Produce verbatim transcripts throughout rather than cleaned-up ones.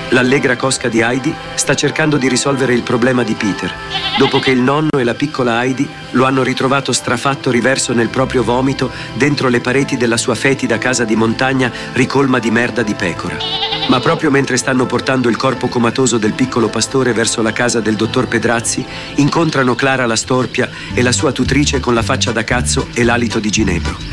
L'allegra cosca di Heidi sta cercando di risolvere il problema di Peter, dopo che il nonno e la piccola Heidi lo hanno ritrovato strafatto riverso nel proprio vomito dentro le pareti della sua fetida casa di montagna ricolma di merda di pecora. Ma proprio mentre stanno portando il corpo comatoso del piccolo pastore verso la casa del dottor Pedrazzi, incontrano Clara la storpia e la sua tutrice con la faccia da cazzo e l'alito di ginepro.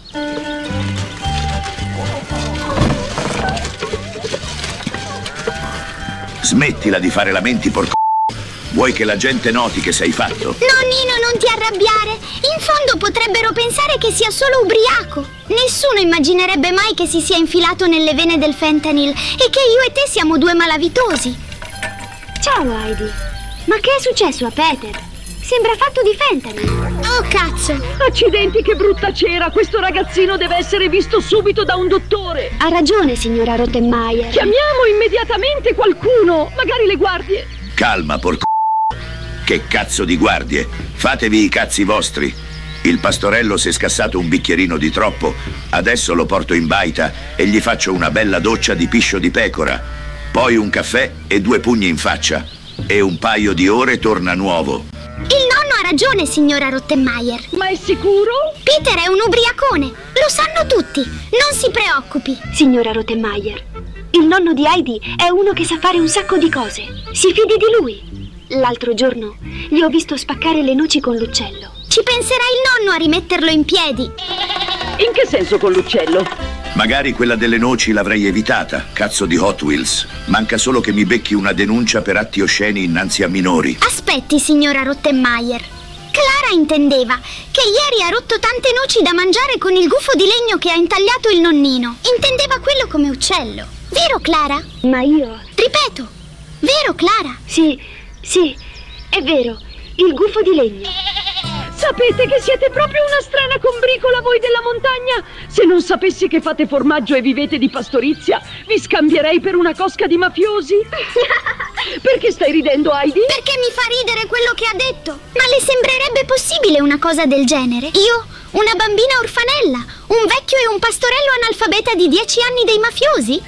Smettila di fare lamenti, porco. Vuoi che la gente noti che sei fatto? Nonnino, non ti arrabbiare. In fondo potrebbero pensare che sia solo ubriaco. Nessuno immaginerebbe mai che si sia infilato nelle vene del fentanyl e che io e te siamo due malavitosi. Ciao, Heidi. Ma che è successo a Peter? Sembra fatto di fentanyl. Oh, cazzo! Accidenti, che brutta cera! Questo ragazzino deve essere visto subito da un dottore. Ha ragione, signora Rottenmeier. Chiamiamo immediatamente qualcuno, magari le guardie. Calma, porco. Che cazzo di guardie? Fatevi i cazzi vostri. Il pastorello si è scassato un bicchierino di troppo. Adesso lo porto in baita e gli faccio una bella doccia di piscio di pecora. Poi un caffè e due pugni in faccia. E un paio di ore torna nuovo. Il nonno ha ragione, signora Rottenmeier. Ma è sicuro? Peter è un ubriacone, lo sanno tutti. Non si preoccupi. Signora Rottenmeier, il nonno di Heidi è uno che sa fare un sacco di cose. Si fidi di lui. L'altro giorno gli ho visto spaccare le noci con l'uccello. Ci penserà il nonno a rimetterlo in piedi. In che senso con l'uccello? Magari quella delle noci l'avrei evitata, cazzo di Hot Wheels. Manca solo che mi becchi una denuncia per atti osceni innanzi a minori. Aspetti, signora Rottenmeier. Clara intendeva che ieri ha rotto tante noci da mangiare con il gufo di legno che ha intagliato il nonnino. Intendeva quello come uccello. Vero, Clara? Ma io... Ripeto, vero, Clara? Sì, sì, è vero. Il gufo di legno. Sapete che siete proprio una strana combricola voi della montagna? Se non sapessi che fate formaggio e vivete di pastorizia, vi scambierei per una cosca di mafiosi. Perché stai ridendo, Heidi? Perché mi fa ridere quello che ha detto. Ma le sembrerebbe possibile una cosa del genere? Io, una bambina orfanella, un vecchio e un pastorello analfabeta di dieci anni dei mafiosi?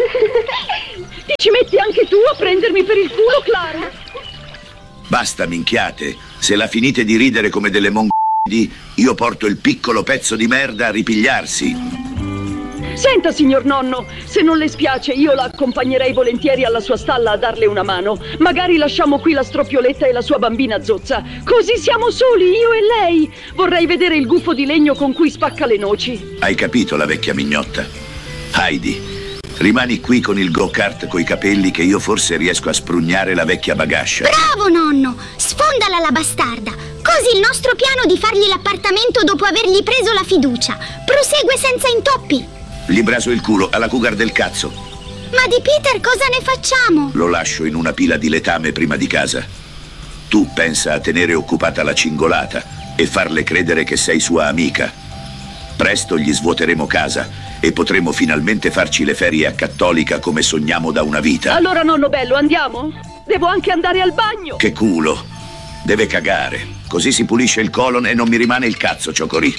Ti ci metti anche tu a prendermi per il culo, Clara? Basta minchiate. Se la finite di ridere come delle mongolidi, io porto il piccolo pezzo di merda a ripigliarsi. Senta, signor nonno, se non le spiace io la accompagnerei volentieri alla sua stalla a darle una mano. Magari lasciamo qui la stroppioletta e la sua bambina zozza. Così siamo soli, io e lei. Vorrei vedere il gufo di legno con cui spacca le noci. Hai capito, la vecchia mignotta? Heidi, rimani qui con il go-kart coi capelli che io forse riesco a sprugnare la vecchia bagascia. Bravo, nonno! Sfondala la bastarda! Così il nostro piano di fargli l'appartamento dopo avergli preso la fiducia prosegue senza intoppi. Gli braso il culo alla cougar del cazzo. Ma di Peter cosa ne facciamo? Lo lascio in una pila di letame prima di casa. Tu pensa a tenere occupata la cingolata e farle credere che sei sua amica. Presto gli svuoteremo casa e potremo finalmente farci le ferie a Cattolica come sogniamo da una vita. Allora, nonno bello, andiamo? Devo anche andare al bagno. Che culo! Deve cagare. Così si pulisce il colon e non mi rimane il cazzo, Ciocorì.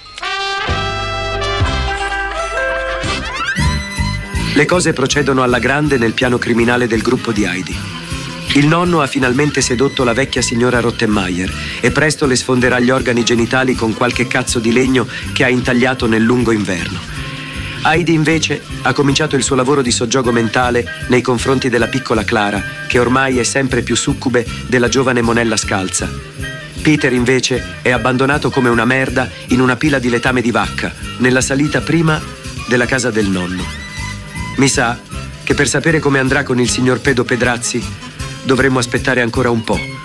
Le cose procedono alla grande nel piano criminale del gruppo di Heidi. Il nonno ha finalmente sedotto la vecchia signora Rottenmeier e presto le sfonderà gli organi genitali con qualche cazzo di legno che ha intagliato nel lungo inverno. Heidi invece ha cominciato il suo lavoro di soggiogo mentale nei confronti della piccola Clara, che ormai è sempre più succube della giovane monella scalza. Peter invece è abbandonato come una merda in una pila di letame di vacca, nella salita prima della casa del nonno. Mi sa che per sapere come andrà con il signor Pedo Pedrazzi dovremmo aspettare ancora un po'.